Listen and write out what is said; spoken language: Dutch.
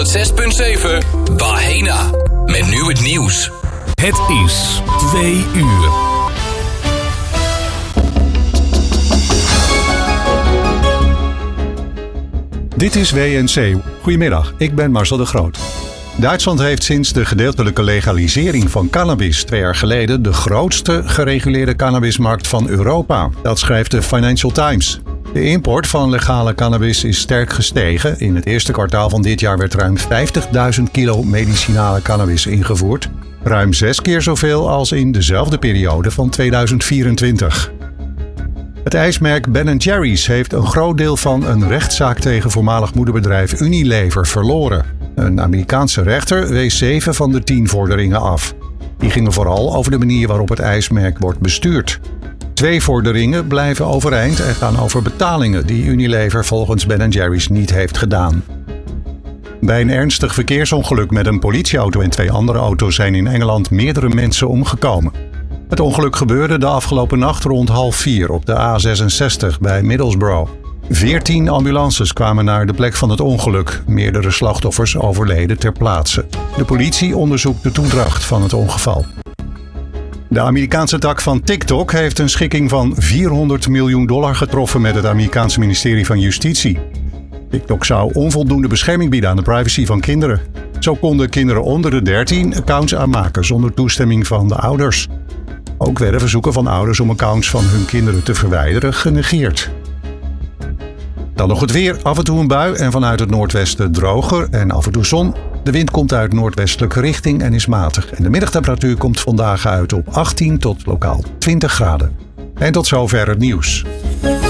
6.7 Bahena. Met nu het nieuws. Het is 2 uur. Dit is WNC. Goedemiddag, ik ben Marcel de Groot. Duitsland heeft sinds de gedeeltelijke legalisering van cannabis 2 jaar geleden de grootste gereguleerde cannabismarkt van Europa. Dat schrijft de Financial Times. De import van legale cannabis is sterk gestegen. In het eerste kwartaal van dit jaar werd ruim 50.000 kilo medicinale cannabis ingevoerd. Ruim 6 keer zoveel als in dezelfde periode van 2024. Het ijsmerk Ben & Jerry's heeft een groot deel van een rechtszaak tegen voormalig moederbedrijf Unilever verloren. Een Amerikaanse rechter wees 7 van de 10 vorderingen af. Die gingen vooral over de manier waarop het ijsmerk wordt bestuurd. 2 vorderingen blijven overeind en gaan over betalingen die Unilever volgens Ben & Jerry's niet heeft gedaan. Bij een ernstig verkeersongeluk met een politieauto en 2 andere auto's zijn in Engeland meerdere mensen omgekomen. Het ongeluk gebeurde de afgelopen nacht rond 3:30 op de A66 bij Middlesbrough. 14 ambulances kwamen naar de plek van het ongeluk. Meerdere slachtoffers overleden ter plaatse. De politie onderzoekt de toedracht van het ongeval. De Amerikaanse tak van TikTok heeft een schikking van $400 miljoen getroffen met het Amerikaanse ministerie van Justitie. TikTok zou onvoldoende bescherming bieden aan de privacy van kinderen. Zo konden kinderen onder de 13 accounts aanmaken zonder toestemming van de ouders. Ook werden verzoeken van ouders om accounts van hun kinderen te verwijderen genegeerd. Dan nog het weer. Af en toe een bui en vanuit het noordwesten droger en af en toe zon. De wind komt uit noordwestelijke richting en is matig. En de middagtemperatuur komt vandaag uit op 18 tot lokaal 20 graden. En tot zover het nieuws.